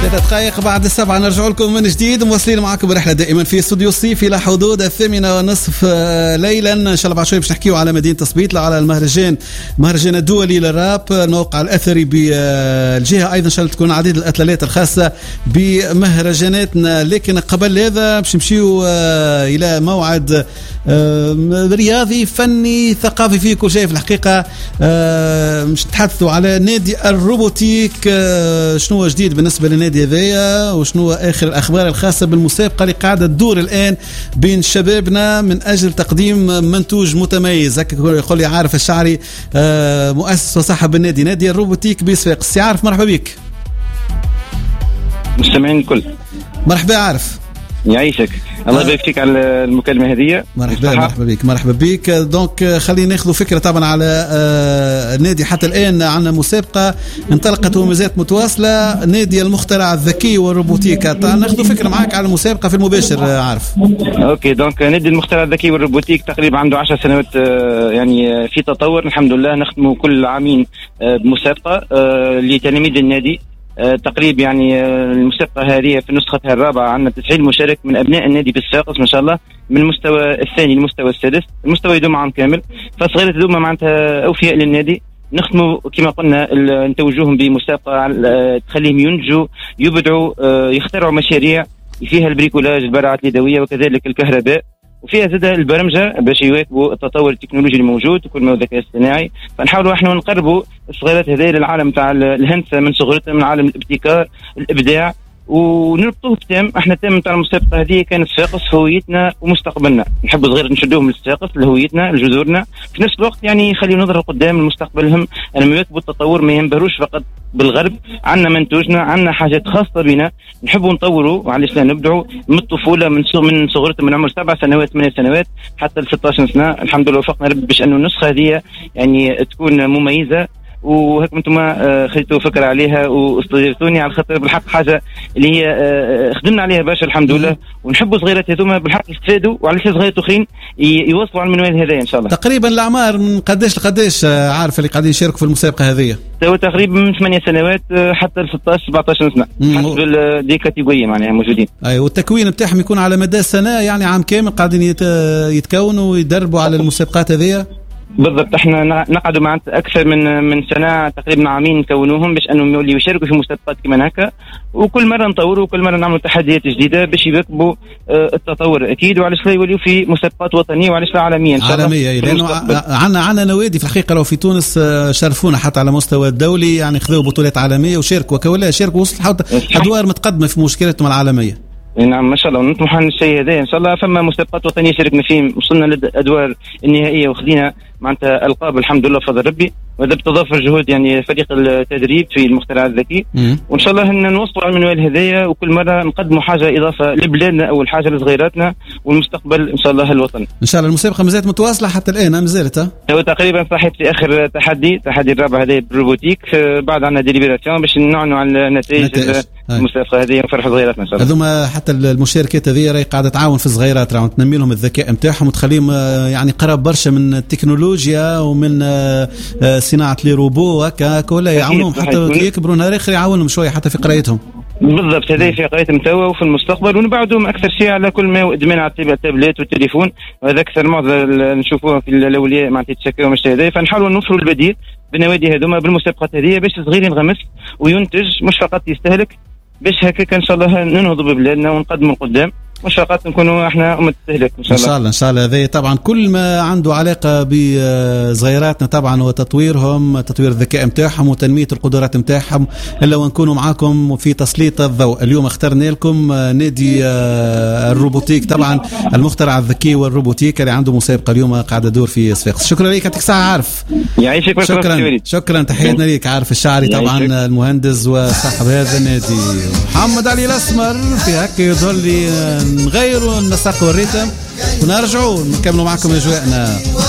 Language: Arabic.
3 دقائق بعد 7 نرجع لكم من جديد، مواصلين معكم برحلة دائما في استوديو الصيف إلى حدود 8:30 ليلا. إن شاء الله بعد شوي باش نحكيو على مدينة سبيطلة، على المهرجان الدولي للراب، الموقع الأثري بالجهة أيضا. إن شاء الله تكون عديد الأتلالات الخاصة بمهرجاناتنا، لكن قبل هذا باش نمشيو إلى موعد رياضي فني ثقافي فيه كل شيء. في الحقيقة مش نتحدثوا على نادي الروبوتيك. شنو جديد بالنسبة للنادي هذايا، وشنو آخر الأخبار الخاصة بالمسابقة اللي قاعدة تدور الآن بين شبابنا من أجل تقديم منتوج متميز. هكا يقول لي عارف الشعري، مؤسس وصاحب النادي، نادي الروبوتيك بصفاقس. عارف مرحبا بك. مستمعين الكل مرحبا. عارف يعيشك، الله يبارك فيك على المكالمة هذه. مرحبا بك. دونك خلينا ناخذ فكرة طبعا على النادي. حتى الآن عندنا مسابقة انطلقت ومازالت متواصلة، نادي المخترع الذكي والروبوتيك. ناخذ فكرة معك على المسابقة في المباشر. عارف اوكي، دونك نادي المخترع الذكي والروبوتيك تقريبا عنده 10 سنوات يعني في تطور الحمد لله. نختم كل عامين بمسابقة لتلاميذ النادي. تقريبا يعني المسابقة هذه في نسختها الرابعة، عندنا 90 مشارك من أبناء النادي بالصفاقس ما شاء الله، من المستوى الثاني للمستوى السادس. المستوى يدوم عام كامل، فصغيرة تدوم معناتها أوفياء للنادي. نختموا كما قلنا نتوجوهم بمسابقة تخليهم ينتجوا، يبدعوا، يخترعوا مشاريع فيها البريكولاج، البراعات اليدوية وكذلك الكهرباء، وفيها زاد البرمجة باش يواكبوا التطور التكنولوجي الموجود وكل ما هو الذكاء الاصطناعي. فنحاولوا احنا نقربوا الصغيرات هذه للعالم تاع الهندسة من صغرتهم، من عالم الابتكار الابداع، ونربطوه بتام. احنا تام تاع المسابقه هذه كانت صفاقس هويتنا ومستقبلنا. نحب صغير نشدوهم للصفاقس لهويتنا لجذورنا، في نفس الوقت يعني يخليوا نظره قدام لمستقبلهم، انهم يواكبوا التطور، ما ينبروش فقط بالغرب. عندنا منتوجنا، عندنا حاجات خاصه بنا نحبوا نطوروا، وعلاش لا نبدعوا من الطفوله، من صغرتهم، من عمر 7 سنوات 8 سنوات حتى ل 16 سنه. الحمد لله وفقنا رب باش انه النسخه هذه يعني تكون مميزه. وهيك انتم خذيتوا فكره عليها واستضفتوني، على خاطر بالحق حاجه اللي هي خدمنا عليها باشا الحمد لله، ونحبوا صغيرات هذوما بالحق يستفادوا، وعلى صغيرات اخرين يوصلوا على المنوال هذا ان شاء الله. تقريبا الاعمار من قداش لقداش عارف اللي قاعدين يشاركوا في المسابقه هذه؟ تقريبا من 8 سنوات حتى ل 16 17 سنه حسب دي كاتيجوريه معناها موجودين. اي، والتكوين نتاعهم يكون على مدى سنه، يعني عام كامل قاعدين يتكونوا ويدربوا على المسابقات هذه. بالضبط، احنا نقعدوا مع اكثر من سنه، تقريبا عامين نكونوهم باش انهم يوليوا يشاركوا في مسابقات كما هكا، وكل مره نطوروا وكل مره نعملوا تحديات جديده باش يواكبوا التطور اكيد، وعلاش لا يوليوا في مسابقات وطنيه وعلاش لا عالميه ان شاء الله. عالميه، لانه عندنا نوادي في الحقيقه لو في تونس شرفونا حتى على مستوى الدولي، يعني خذوا بطولات عالميه وشاركوا وكولا شاركوا وصلوا ادوار متقدمه في مشكلتهم العالميه. نعم ما شاء الله، ونطمح عن الشيء هذا ان شاء الله. فما مسابقات وطنيه شاركنا فيه، وصلنا للادوار النهائيه وخذينا معناتها القاب الحمد لله بفضل ربي، وهذا بتضافر جهود يعني فريق التدريب في المخترع الذكي. وان شاء الله نوصلوا على المنوال هذايا، وكل مره نقدموا حاجه اضافه لبلادنا، اول حاجه لصغيراتنا، والمستقبل ان شاء الله الوطن. ان شاء الله المسابقه مازالت متواصله حتى الان؟ مازالت هو تقريبا صاحب في اخر تحدي الرابع هذا بالروبوتيك، بعد عندنا ديليبراسيون باش نعنوا على النتائج المسابقه هذه ونفرحوا صغيراتنا ان شاء الله. هذوما حتى المشاركات هذه راهي قاعده تعاون في الصغيرات، راهي تنمي لهم الذكاء نتاعهم وتخليهم يعني قراب برشا من التكنولوجيا ومن صناعه لي روبو هكا كلها، يعاونهم حتى كي يكبروا نهار اخر يعاونهم شويه حتى في قرايتهم. بالضبط، هذه في قرايتهم توا وفي المستقبل، ونبعدهم اكثر شيء على كل ما ادمان على التابلت والتليفون، وهذا اكثر معضله نشوفوها في الاولياء مع تتشكاو مش هذا. فنحاولوا نوفروا البديل بالنوادي هذوما بالمسابقات هذه باش الصغير ينغمس وينتج، مش فقط يستهلك، باش هكا ان شاء الله ننهضوا ببلادنا ونقدموا القدام، مش فقط نكونوا احنا أمة تستهلك ان شاء الله. ان شاء الله هذا طبعا كل ما عنده علاقه بصغيراتنا طبعا وتطويرهم، تطوير الذكاء نتاعهم وتنميه القدرات نتاعهم، الا ونكونوا معاكم في تسليط الضوء. اليوم اخترنا لكم نادي الروبوتيك طبعا، المخترع الذكي والروبوتيك اللي عنده مسابقه اليوم قاعده تدور في صفاقس. شكرا لك، يعطيك الصحه عارف. يعيشك، شكرا تحياتنا لك عارف الشعري طبعا المهندس وصاحب هذا النادي. محمد علي الاسمر في هكا يظهر لي نغيروا النسق والريتم ونرجعوا نكملوا معكم اجواءنا.